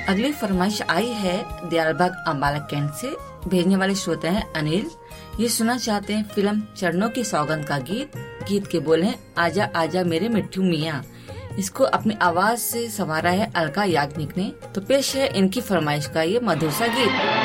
अगली फरमाइश आई है दयालबाग अम्बाला कैंट से। भेजने वाले श्रोता हैं अनिल। ये सुना चाहते हैं फिल्म चरणों की सौगंध का गीत। गीत के बोल हैं आजा आजा मेरे मिट्ठू मियाँ। इसको अपनी आवाज से संवारा है अलका याग्निक ने। तो पेश है इनकी फरमाइश का ये मधुर सा गीत।